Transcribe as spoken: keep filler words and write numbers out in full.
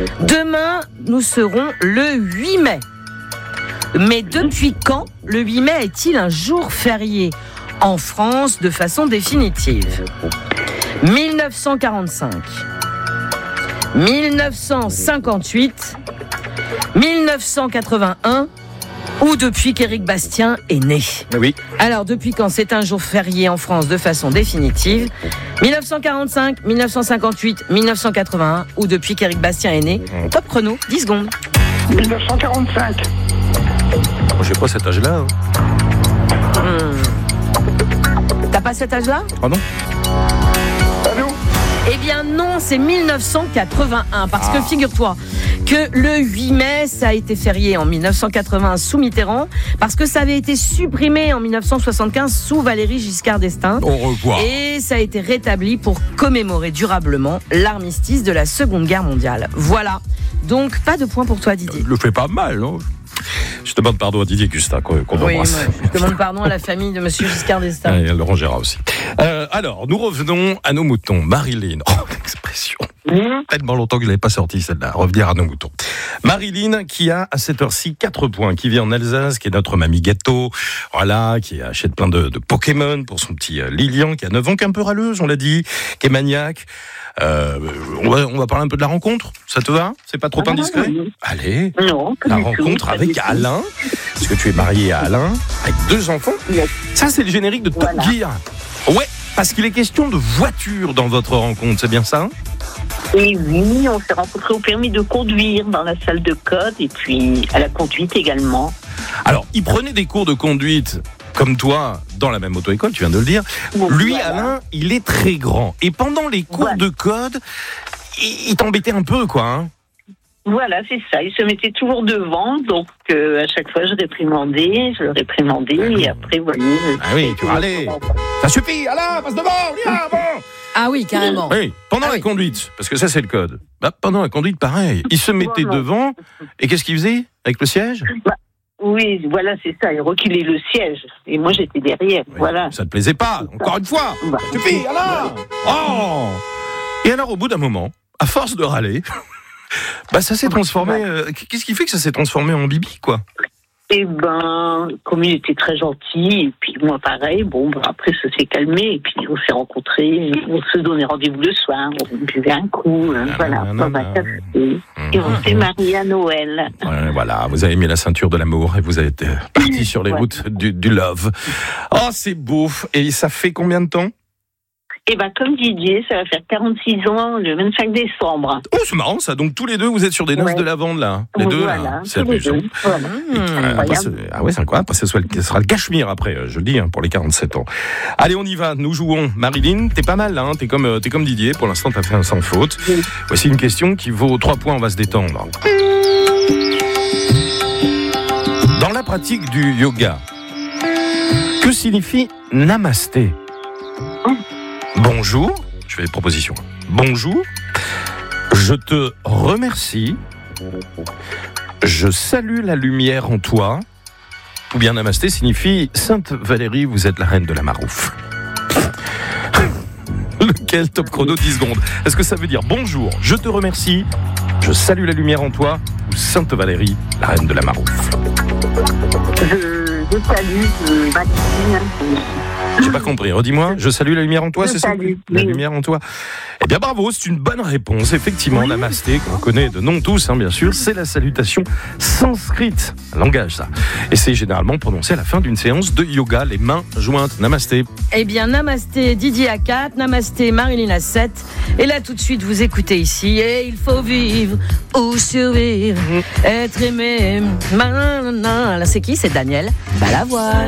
Demain, nous serons le huit mai. Mais depuis quand le huit mai est-il un jour férié en France de façon définitive ? dix-neuf cent quarante-cinq, dix-neuf cent cinquante-huit, dix-neuf cent quatre-vingt-un ou depuis qu'Éric Bastien est né. Oui. Alors, depuis quand c'est un jour férié en France de façon définitive ? dix-neuf cent quarante-cinq, dix-neuf cent cinquante-huit, dix-neuf cent quatre-vingt-un ou depuis qu'Éric Bastien est né. Top chrono, dix secondes. dix-neuf cent quarante-cinq. Moi, j'ai pas cet âge-là. Hein. Hmm. T'as pas cet âge-là ? Ah non. Allô ? Eh bien non, c'est dix-neuf cent quatre-vingt-un, parce Ah. que figure-toi que le huit mai, ça a été férié en dix-neuf cent quatre-vingt-un sous Mitterrand, parce que ça avait été supprimé en dix-neuf cent soixante-quinze sous Valéry Giscard d'Estaing. Au revoir. Et ça a été rétabli pour commémorer durablement l'armistice de la Seconde Guerre mondiale. Voilà. Donc, pas de point pour toi, Didier. Je le fais pas mal, non ? Je demande pardon à Didier Gustin, qu'on qu'on Oui, embrasse. moi, je demande pardon à la famille de Monsieur Giscard d'Estaing. Et à Laurent Gérard aussi. Euh, alors, nous revenons à nos moutons. Marilyn, oh, l'expression. Tellement longtemps que je l'avais pas sorti celle-là. Revenir à nos moutons. Marilyn, qui a à cette heure-ci quatre points, qui vit en Alsace, qui est notre mamie gâteau, voilà, qui achète plein de, de Pokémon pour son petit euh, Lilian, qui a neuf ans, qui est un peu râleuse, on l'a dit, qui est maniaque. Euh, on, va, on va parler un peu de la rencontre. Ça te va ? C'est pas trop Ah, indiscret ? non. Allez. Non, pas La du tout, rencontre pas avec du tout. Alain, parce que tu es marié à Alain, avec deux enfants. Yes. Ça, c'est le générique de Top Voilà. Gear. Ouais, parce qu'il est question de voiture dans votre rencontre, c'est bien ça ? Et oui, on s'est rencontrés au permis de conduire dans la salle de code et puis à la conduite également. Alors, il prenait des cours de conduite comme toi dans la même auto-école, tu viens de le dire. Bon, Lui, voilà. Alain, il est très grand. Et pendant les cours Voilà. de code, il, il t'embêtait un peu, quoi. Hein. Voilà, c'est ça. Il se mettait toujours devant, donc euh, à chaque fois je réprimandais, je le réprimandais, Ah oui. et après, vous voyez... Ah oui, tu râlais. Ça suffit, Alain, passe devant, viens, bon. Ah oui, carrément. Oui, pendant Ah la oui. conduite, parce que ça, c'est le code. Bah, pendant la conduite, pareil. Il se mettait Voilà. devant, et qu'est-ce qu'il faisait avec le siège ? Oui, voilà, c'est ça. Il reculait le siège, et moi j'étais derrière, Oui, voilà. Ça te plaisait pas, encore une fois. Bah, Ça suffit, Alain. Oh. Et alors, au bout d'un moment, à force de râler, bah, ça s'est transformé. euh, Qu'est-ce qui fait que ça s'est transformé en bibi, quoi ? Eh ben, comme il était très gentil, et puis moi pareil, bon, ben, après ça s'est calmé, et puis on s'est rencontrés, on se donnait rendez-vous le soir, on buvait un coup, hein, voilà, on va café, et on s'est mariés à Noël. Ouais, voilà, vous avez mis la ceinture de l'amour et vous êtes euh, parti sur les Ouais. routes du, du love. Oh, c'est beau. Et ça fait combien de temps ? Eh ben, comme Didier, ça va faire quarante-six ans le vingt-cinq décembre. Oh, c'est marrant ça. Donc tous les deux, vous êtes sur des noces Ouais. de lavande là. Les deux Voilà, là. C'est tous les amusant. deux, voilà. Et, euh, après, c'est- ah ouais, c'est incroyable. Après, ce sera, le, ce sera le cachemire après, euh, je le dis, hein, pour les quarante-sept ans. Allez, on y va. Nous jouons. Marilyn, t'es pas mal là. Hein, t'es comme, euh, t'es comme Didier. Pour l'instant, t'as fait un sans faute. Oui. Voici une question qui vaut trois points. On va se détendre. Dans la pratique du yoga, que signifie namasté ? Bonjour. Je fais des propositions. Bonjour. Je te remercie. Je salue la lumière en toi. Ou bien namasté signifie Sainte Valérie, vous êtes la reine de la maroufle. Lequel top chrono dix secondes. Est-ce que ça veut dire bonjour, je te remercie, je salue la lumière en toi, ou Sainte Valérie, la reine de la maroufle? Je, je salue euh, Maxime. J'ai pas compris. Redis-moi. Je salue la lumière en toi, Je c'est ça? salue, La oui. lumière en toi. Eh bien, bravo. C'est une bonne réponse. Effectivement, Oui. namasté, qu'on connaît de nom tous, hein, bien sûr, c'est la salutation sanskrite. Un langage, ça. Et c'est généralement prononcé à la fin d'une séance de yoga, les mains jointes. Namasté. Eh bien, namasté Didier à quatre, namasté Marilyn à sept. Et là, tout de suite, vous écoutez ici. Et il faut vivre ou survivre, être aimé. Là, c'est qui? C'est Daniel Balavoine.